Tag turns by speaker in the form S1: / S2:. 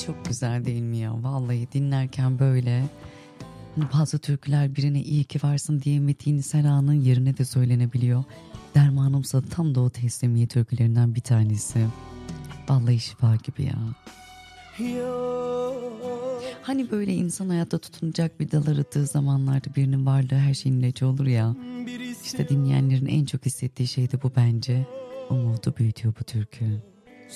S1: Çok güzel değil mi ya? Vallahi dinlerken böyle bazı türküler birine iyi ki varsın diyemediğiniz her anın yerine de söylenebiliyor. Dermanımsa tam da o teslimiye türkülerinden bir tanesi. Vallahi şifa gibi ya. Hani böyle insan hayatta tutunacak bir dal aradığı zamanlarda birinin varlığı her şeyin ilacı olur ya. İşte dinleyenlerin en çok hissettiği şey de bu bence. Umudu büyütüyor bu türkü.